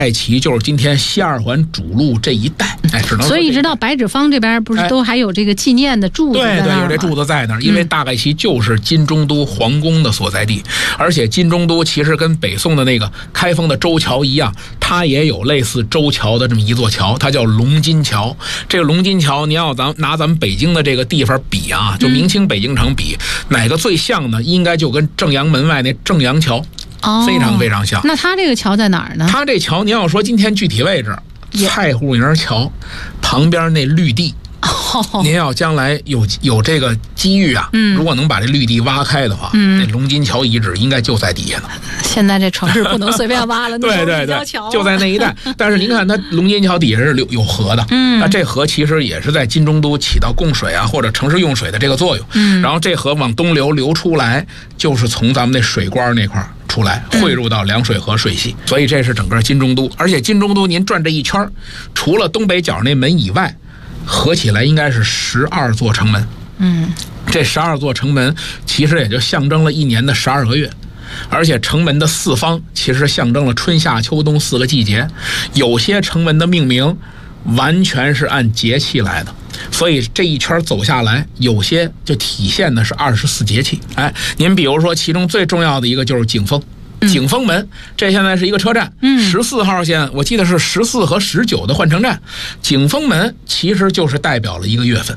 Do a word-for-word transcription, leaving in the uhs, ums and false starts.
旗就是今天西二环主路这一带，哎，只能所以一直到白纸坊这边不是都还有这个纪念的柱子在那儿吗？ 对对，有这柱子在那儿，因为大概其就是金中都皇宫的所在地，嗯、而且金中都其实跟北宋的那个开封的周桥一样，它也有类似周桥的这么一座桥，它叫龙津桥。这个龙津桥，你要咱拿咱们北京的这个地方比啊，就明清北京城比，嗯、哪个最像呢？应该就跟正阳门外那正阳桥。哦，非常非常像。 那它这个桥在哪儿呢？ 它这桥，你要说今天具体位置，蔡户营桥旁边那绿地。哦、您要将来有有这个机遇啊，嗯、如果能把这绿地挖开的话，嗯、那龙津桥遗址应该就在底下呢。 现在这城市不能随便挖了， 对对对，就在那一带。但是您看，它龙津桥底下是有有河的，嗯，那这河其实也是在金中都起到供水啊或者城市用水的这个作用。嗯，然后这河往东流流出来，就是从咱们那水关那块出来，汇入到凉水河水系，所以这是整个金中都。而且金中都您转这一圈，除了东北角那门以外，合起来应该是十二座城门。嗯，这十二座城门其实也就象征了一年的十二个月，而且城门的四方其实象征了春夏秋冬四个季节。有些城门的命名完全是按节气来的，所以这一圈走下来，有些就体现的是二十四节气。哎，您比如说，其中最重要的一个就是景峰。景峰门，这现在是一个车站，嗯，十四号线，我记得是十四和十九的换乘站。景峰门其实就是代表了一个月份。